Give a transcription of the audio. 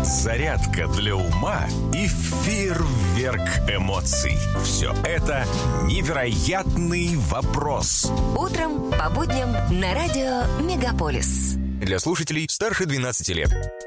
Зарядка для ума и фейерверк эмоций. Все это невероятный вопрос. Утром по будням на радио «Мегаполис». Для слушателей старше 12 лет.